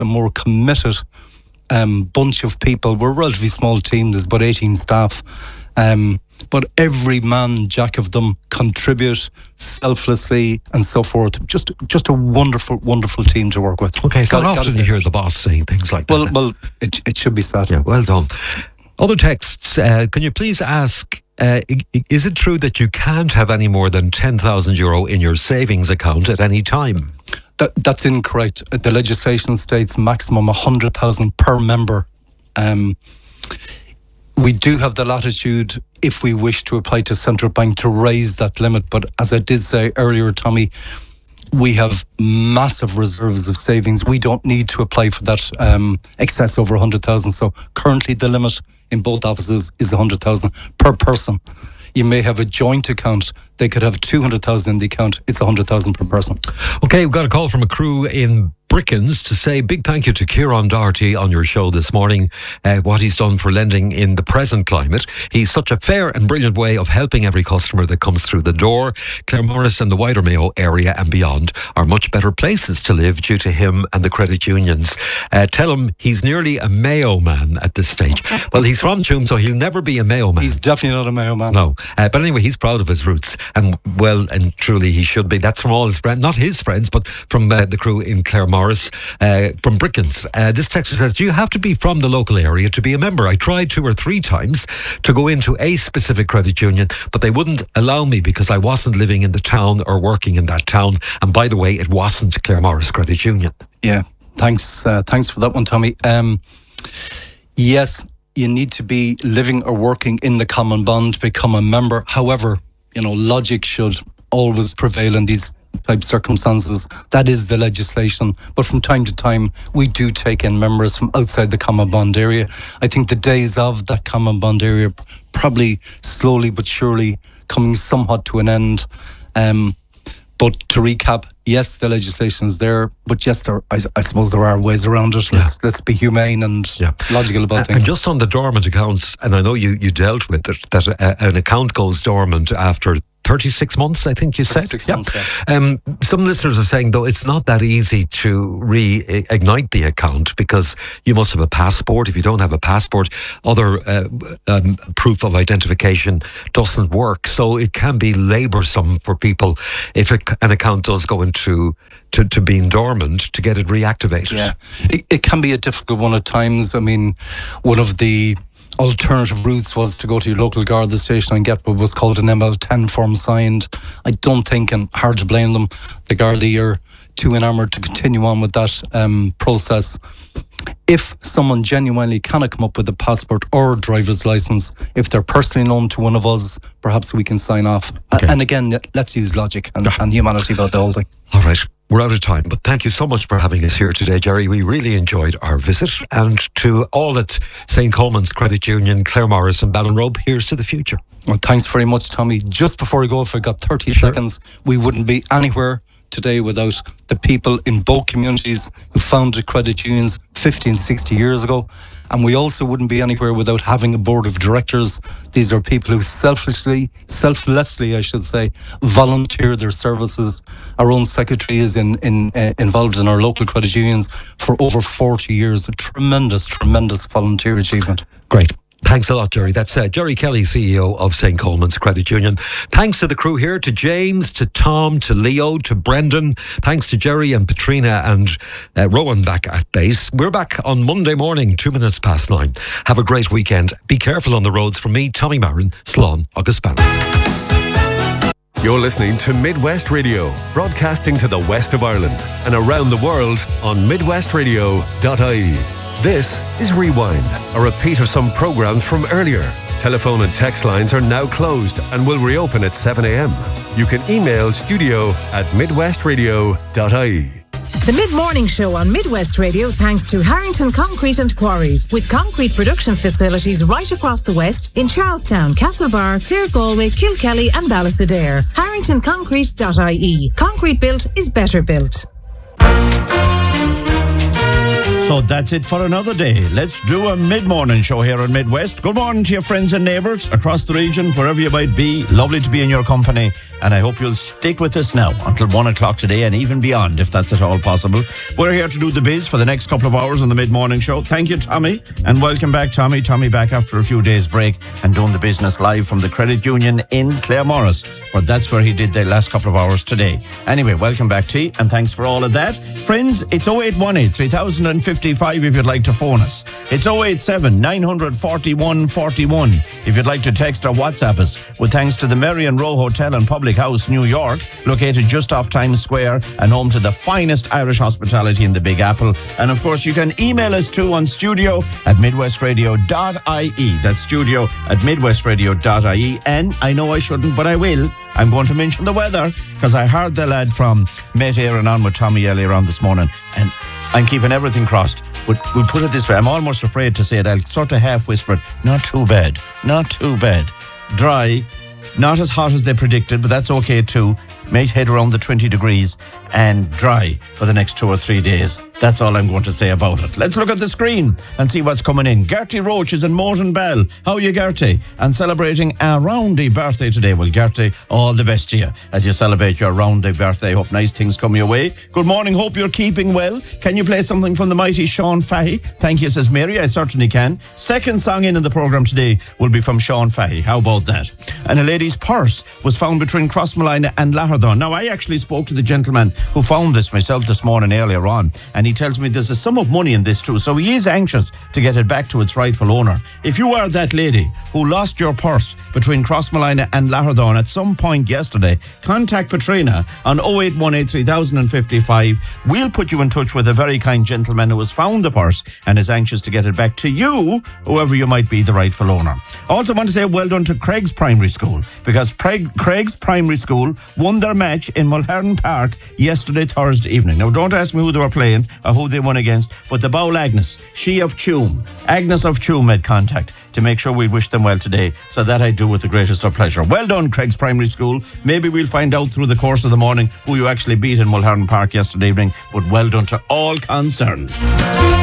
a more committed bunch of people. We're a relatively small team. There's about 18 staff. But every man, jack of them, contribute selflessly and so forth. Just a wonderful, wonderful team to work with. Okay, so often you hear the boss saying things like that. Well, it should be said. Yeah, well done. Other texts, can you please ask, is it true that you can't have any more than €10,000 in your savings account at any time? That's incorrect. The legislation states maximum 100,000 per member. We do have the latitude, if we wish to apply to Central Bank, to raise that limit. But as I did say earlier, Tommy, we have massive reserves of savings. We don't need to apply for that excess over 100,000. So currently the limit in both offices is 100,000 per person. You may have a joint account. They could have 200,000 in the account. It's 100,000 per person. Okay, we've got a call from a crew in Brickens to say big thank you to Kieran Doherty on your show this morning, what he's done for lending in the present climate. He's such a fair and brilliant way of helping every customer that comes through the door. Claremorris and the wider Mayo area and beyond are much better places to live due to him and the credit unions. Tell him he's nearly a Mayo man at this stage. Well, he's from Tuam, so he'll never be a Mayo man. He's definitely not a Mayo man. No, but anyway, he's proud of his roots, and well and truly he should be. That's from all his friends, not his friends, but from the crew in Claremorris. From Brickens. This texter says, do you have to be from the local area to be a member? I tried 2 or 3 times to go into a specific credit union, but they wouldn't allow me because I wasn't living in the town or working in that town. And by the way, it wasn't Claremorris Credit Union. Yeah, thanks for that one, Tommy. Yes, you need to be living or working in the Common Bond to become a member. However, logic should always prevail in these type circumstances. That is the legislation. But from time to time, we do take in members from outside the Common Bond area. I think the days of that Common Bond area probably slowly but surely coming somewhat to an end. But to recap, yes, the legislation is there, but yes, I suppose there are ways around it. Let's be humane and logical about things. And just on the dormant accounts, and I know you dealt with it, that an account goes dormant after 36 months, I think you said. 36 months, yeah. Some listeners are saying, though, it's not that easy to reignite the account because you must have a passport. If you don't have a passport, other proof of identification doesn't work. So it can be laboursome for people if an account does go into to being dormant to get it reactivated. Yeah, it can be a difficult one at times. I mean, one of the alternative routes was to go to your local Garda station and get what was called an ML10 form signed. I don't think, and hard to blame them, the Garda are too enamoured to continue on with that process. If someone genuinely cannot come up with a passport or a driver's licence, if they're personally known to one of us, perhaps we can sign off. Okay. And again, let's use logic and humanity about the whole thing. All right. We're out of time, but thank you so much for having us here today, Jerry. We really enjoyed our visit. And to all at St. Coleman's Credit Union, Claremorris and Ballinrobe, here's to the future. Well, thanks very much, Tommy. Just before I go, if I got 30 seconds, we wouldn't be anywhere today without the people in both communities who founded credit unions 50 and 60 years ago. And we also wouldn't be anywhere without having a board of directors. These are people who selflessly, I should say, volunteer their services. Our own secretary is involved in our local credit unions for over 40 years. A tremendous volunteer achievement. Great. Thanks a lot, Jerry. That's Jerry Kelly, CEO of St. Coleman's Credit Union. Thanks to the crew here, to James, to Tom, to Leo, to Brendan. Thanks to Jerry and Patrina and Rowan back at base. We're back on Monday morning, 9:02. Have a great weekend. Be careful on the roads. From me, Tommy Marin, Slán agus Bannon. You're listening to Midwest Radio, broadcasting to the west of Ireland and around the world on midwestradio.ie. This is Rewind, a repeat of some programmes from earlier. Telephone and text lines are now closed and will reopen at 7 a.m. You can email studio@midwestradio.ie. The Mid-Morning Show on Midwest Radio thanks to Harrington Concrete and Quarries, with concrete production facilities right across the west in Charlestown, Castlebar, Clare, Galway, Kilkelly and Ballysadare. HarringtonConcrete.ie. Concrete built is better built. So that's it for another day. Let's do a mid-morning show here on Midwest. Good morning to your friends and neighbours across the region, wherever you might be. Lovely to be in your company. And I hope you'll stick with us now until 1 o'clock today and even beyond, if that's at all possible. We're here to do the biz for the next couple of hours on the mid-morning show. Thank you, Tommy. And welcome back, Tommy. Tommy back after a few days' break and doing the business live from the Credit Union in Claremorris. But that's where he did the last couple of hours today. Anyway, welcome back, T. And thanks for all of that. Friends, it's 0818 3055 if you'd like to phone us. It's 087 941 41 if you'd like to text or WhatsApp us. With thanks to the Marion Row Hotel and Public House, New York, located just off Times Square and home to the finest Irish hospitality in the Big Apple. And of course, you can email us too on studio@midwestradio.ie. That's studio@midwestradio.ie. And I know I shouldn't, but I will. I'm going to mention the weather because I heard the lad from Met Éireann on with Tommy earlier on this morning, and I'm keeping everything crossed. But we'll put it this way, I'm almost afraid to say it. I'll sort of half whisper it. Not too bad. Not too bad. Dry. Not as hot as they predicted, but that's okay too. Might head around the 20 degrees and dry for the next 2 or 3 days. That's all I'm going to say about it. Let's look at the screen and see what's coming in. Gertie Roach is in Moreton Bell. How are you, Gertie? And celebrating a roundy birthday today. Well, Gertie, all the best to you as you celebrate your roundy birthday. Hope nice things come your way. Good morning. Hope you're keeping well. Can you play something from the mighty Sean Fahey? Thank you, says Mary. I certainly can. Second song in the program today will be from Sean Fahey. How about that? And a lady's purse was found between Crossmolina and Lahardon. Now, I actually spoke to the gentleman who found this myself this morning earlier on, and he tells me there's a sum of money in this too, so he is anxious to get it back to its rightful owner. If you are that lady who lost your purse between Crossmolina and Lahardon at some point yesterday, contact Patrina on 0818 3055. We'll put you in touch with a very kind gentleman who has found the purse and is anxious to get it back to you, whoever you might be the rightful owner. I also want to say well done to Craig's Primary School, because Craig's Primary School won their match in Mulhern Park yesterday, Thursday evening. Now, don't ask me who they were playing or who they won against, but the Bowl Agnes, she of Tuam, Agnes of Tuam, made contact to make sure we wish them well today. So that I do with the greatest of pleasure. Well done, Craig's Primary School. Maybe we'll find out through the course of the morning who you actually beat in Mulhern Park yesterday evening, but well done to all concerned.